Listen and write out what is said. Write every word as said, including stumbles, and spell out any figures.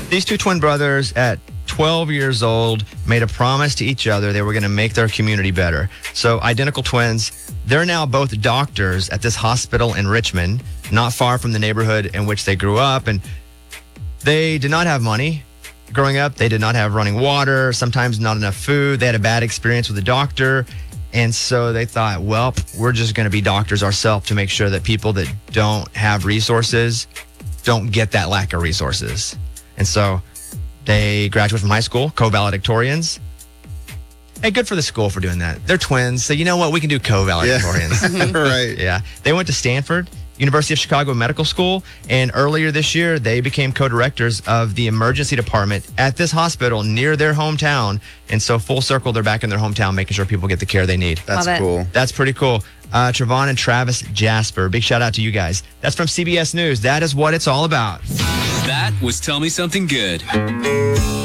These two twin brothers at twelve years old made a promise to each other they were going to make their community better. So identical twins, they're now both doctors at this hospital in Richmond, not far from the neighborhood in which they grew up. And they did not have money. Growing up, they did not have running water, sometimes not enough food. They had a bad experience with a doctor. And so they thought, well, we're just going to be doctors ourselves to make sure that people that don't have resources don't get that lack of resources. And so they graduated from high school, co-valedictorians. Hey, good for the school for doing that. They're twins, so you know what? We can do co-valedictorians. Yeah. Right. Yeah. They went to Stanford, University of Chicago Medical School, and earlier this year, they became co-directors of the emergency department at this hospital near their hometown. And so full circle, they're back in their hometown, making sure people get the care they need. That's Love it. cool. That's pretty cool. Uh, Trevon and Travis Jasper, big shout out to you guys. That's from C B S News. That is what it's all about. That was Tell Me Something Good.